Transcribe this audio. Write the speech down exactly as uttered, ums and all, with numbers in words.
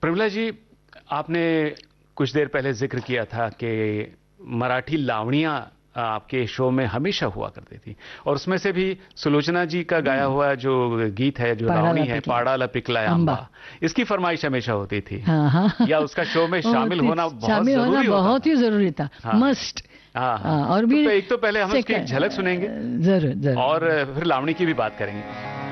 प्रमिला जी, आपने कुछ देर पहले जिक्र किया था कि मराठी लावणियां आपके शो में हमेशा हुआ करती थी, और उसमें से भी सुलोचना जी का गाया हुआ जो गीत है, जो लावणी है, पाड़ाला पिकलाया अम्बा, इसकी फरमाइश हमेशा होती थी। हाँ हाँ। या उसका शो में शामिल होना बहुत शामिल होना जरूरी होता बहुत ही जरूरी था, मस्ट। हाँ हाँ। और भी तो एक तो पहले हम उसकी झलक सुनेंगे, जरूर जरूर, और फिर लावणी की भी बात करेंगे।